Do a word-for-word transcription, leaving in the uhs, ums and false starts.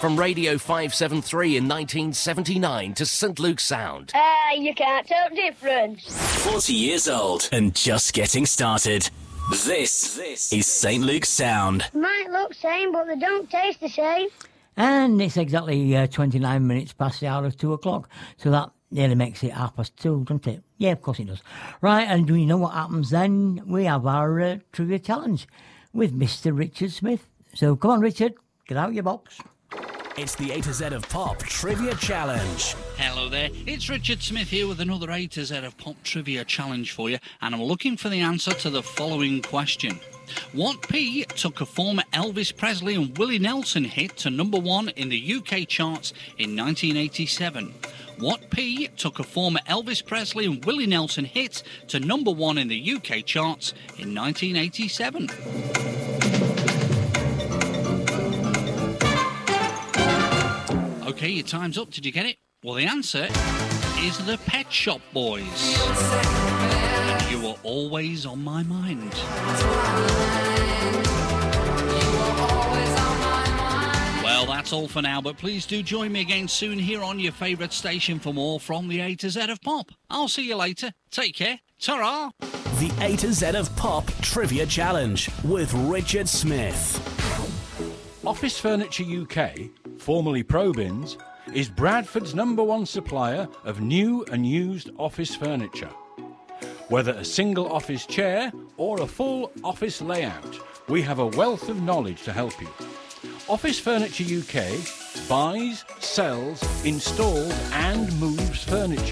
From Radio five seventy-three in nineteen seventy-nine to Saint Luke's Sound. Ah, you can't tell the difference. forty years old and just getting started. This, this is Saint Luke's Sound. Might look same, but they don't taste the same. And it's exactly uh, twenty-nine minutes past the hour of two o'clock. So that nearly makes it half past two, doesn't it? Yeah, of course it does. Right, and do you know what happens then? We have our uh, trivia challenge with Mister Richard Smith. So come on, Richard, get out your box. It's the A to Z of Pop Trivia Challenge. Hello there, it's Richard Smith here with another A to Z of Pop Trivia Challenge for you, and I'm looking for the answer to the following question. What P took a former Elvis Presley and Willie Nelson hit to number one in the U K charts in nineteen eighty-seven? What P took a former Elvis Presley and Willie Nelson hit to number one in the U K charts in nineteen eighty-seven? Okay, your time's up. Did you get it? Well, the answer is the Pet Shop Boys. And you were always on my mind. Well, that's all for now, but please do join me again soon here on your favourite station for more from the A to Z of Pop. I'll see you later. Take care. Ta-ra! The A to Z of Pop Trivia Challenge with Richard Smith. Office Furniture U K, formerly Probins, is Bradford's number one supplier of new and used office furniture. Whether a single office chair or a full office layout, we have a wealth of knowledge to help you. Office Furniture U K buys, sells, installs and moves furniture.